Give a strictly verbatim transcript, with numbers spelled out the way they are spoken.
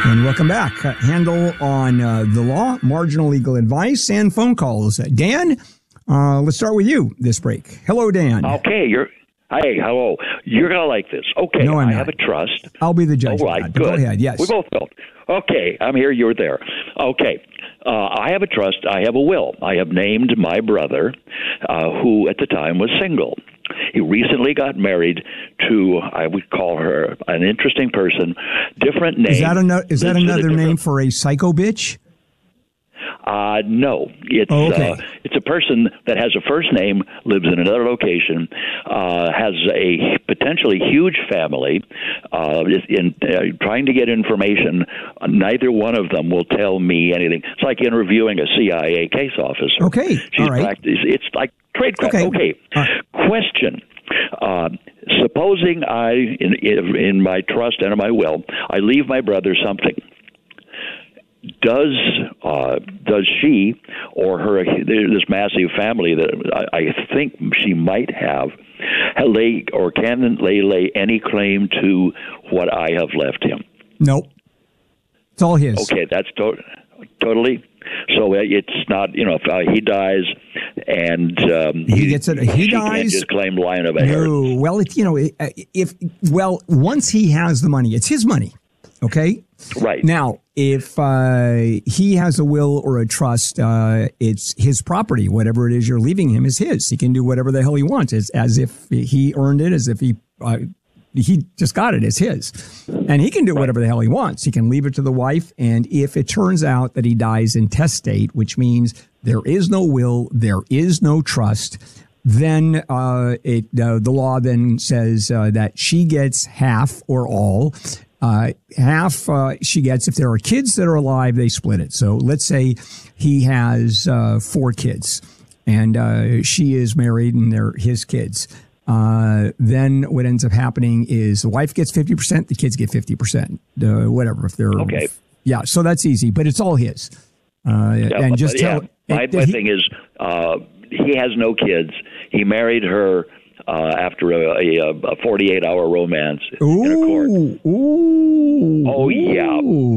And welcome back. Uh, handle on uh, the law, marginal legal advice, and phone calls. Uh, Dan, uh, let's start with you this break. Hello, Dan. Okay, you're. Hey, hello. You're gonna like this. Okay, no, I'm I not. have a trust. I'll be the judge. All right, of that, good. Go ahead. Yes. We both will. Okay, I'm here. You're there. Okay. Uh, I have a trust. I have a will. I have named my brother, uh, who at the time was single. He recently got married to, I would call her an interesting person, different name. Is that, ano- is that another name for a psycho bitch? Uh, no, it's oh, okay. uh, it's a person that has a first name, lives in another location, uh, has a potentially huge family. Uh, is in uh, trying to get information, neither one of them will tell me anything. It's like interviewing a C I A case officer. Okay, She's all right. practice. It's like trade craft. Okay. Okay. Right. Question. Uh, supposing I, in, in my trust and in my will, I leave my brother something. Does uh, does she or her this massive family that I, I think she might have lay or can they lay any claim to what I have left him? Nope, it's all his. Okay, that's to- totally. So it's not, you know, if uh, he dies and um, he, he gets it. He she dies. Can't just claim line of inheritance. No, well, it, you know, if well, once he has the money, it's his money. Okay. Right. Now, if uh, he has a will or a trust, uh, it's his property. Whatever it is you're leaving him is his. He can do whatever the hell he wants. It's as if he earned it, as if he uh, he just got it. It's his. And he can do whatever the hell he wants. He can leave it to the wife. And if it turns out that he dies intestate, which means there is no will, there is no trust, then uh, it uh, the law then says uh, that she gets half or all. Uh, half uh, she gets. If there are kids that are alive, they split it. So let's say he has uh, four kids and uh, she is married and they're his kids. Uh, then what ends up happening is the wife gets fifty percent, the kids get fifty percent, uh, whatever. If they're okay. Yeah, so that's easy, but it's all his. Uh, yeah, and just yeah. tell. My, my he, thing is, uh, he has no kids. He married her uh, after a, a, a forty-eight hour romance ooh, in a court. Ooh, oh, yeah. Ooh.